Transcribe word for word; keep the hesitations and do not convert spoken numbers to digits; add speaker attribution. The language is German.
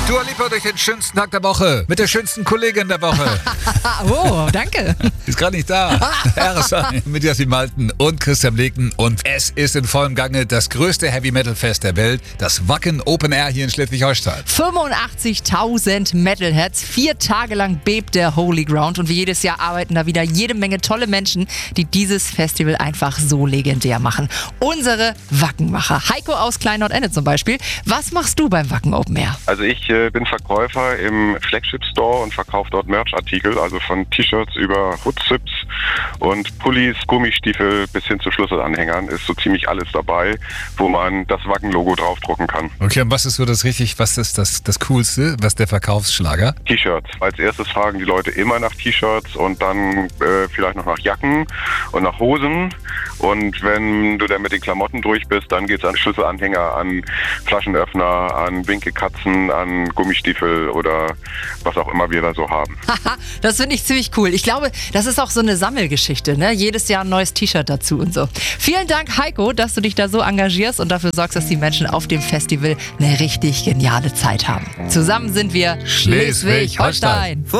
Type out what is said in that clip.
Speaker 1: Dua Lipa durch den schönsten Tag der Woche mit der schönsten Kollegin der Woche.
Speaker 2: Oh, danke.
Speaker 1: Ist gerade nicht da. R S A mit Jasmin Malten und Christian Bleken. Und es ist in vollem Gange das größte Heavy-Metal-Fest der Welt, das Wacken Open Air hier in Schleswig-Holstein.
Speaker 2: fünfundachtzigtausend Metalheads, vier Tage lang bebt der Holy Ground und wie jedes Jahr arbeiten da wieder jede Menge tolle Menschen, die dieses Festival einfach so legendär machen. Unsere Wackenmacher. Heiko aus Klein Nordende zum Beispiel. Was machst du beim Wacken Open Air?
Speaker 3: Also ich äh, bin Verkäufer im Flagship Store und verkaufe dort Merch-Artikel, also von T-Shirts über Hoodsips und Pullis, Gummistiefel bis hin zu Schlüsselanhängern ist so ziemlich alles dabei, wo man das Wacken-Logo draufdrucken kann.
Speaker 1: Okay, und was ist so das richtig, was ist das, das Coolste, was der Verkaufsschlager?
Speaker 3: T-Shirts. Als erstes fragen die Leute immer nach T-Shirts und dann äh, vielleicht noch nach Jacken und nach Hosen. Und wenn du dann mit den Klamotten durch bist, dann geht's an Schlüsselanhänger, an Flaschenöffner, an Winkelkatzen, an Gummistiefel oder was auch immer wir da so haben.
Speaker 2: Haha, das finde ich ziemlich cool. Ich glaube, das ist auch so eine Sammelgeschichte, ne? Jedes Jahr ein neues T-Shirt dazu und so. Vielen Dank, Heiko, dass du dich da so engagierst und dafür sorgst, dass die Menschen auf dem Festival eine richtig geniale Zeit haben. Zusammen sind wir
Speaker 1: Schleswig-Holstein.
Speaker 2: Schleswig-Holstein.